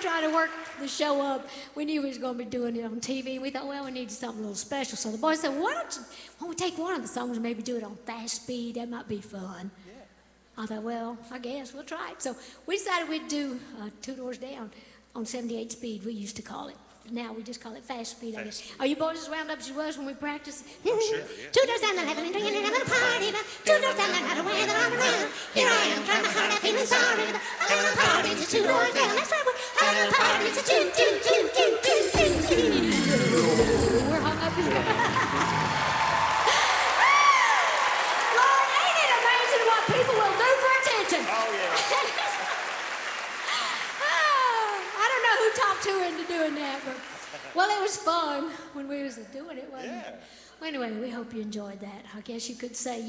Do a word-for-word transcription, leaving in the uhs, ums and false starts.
trying to work the show up, we knew we was going to be doing it on T V. We thought, well, we needed something a little special. So the boys said, why don't you, why don't we take one of the songs and maybe do it on fast speed? That might be fun. Yeah. I thought, well, I guess we'll try it. So we decided we'd do uh, Two Doors Down on seventy-eight speed, we used to call it. Now we just call it fast speed, I guess. Are you boys as wound up as you was when we practiced? Oh, sure, yeah. Two doors down the left and drinking and having a party. Two doors down the other way, then I'm around. Here I am, trying my heart out, feeling sorry. Having a party, it's two doors down. That's right, we're having a party. It's a two, two, two, two, two, two, two. We're hung up here. Lord, ain't it amazing what people will do for attention? Oh, yeah. Who talked her into doing that, but well, it was fun when we was doing it, wasn't Yeah. it? Well, anyway, we hope you enjoyed that. I guess you could say